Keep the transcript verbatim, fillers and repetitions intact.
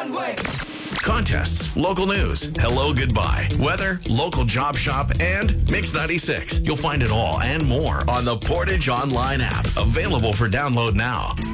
one way. Contests, local news, hello, goodbye, weather, local job shop, and Mix ninety-six. You'll find it all and more on the Portage Online app. Available for download now.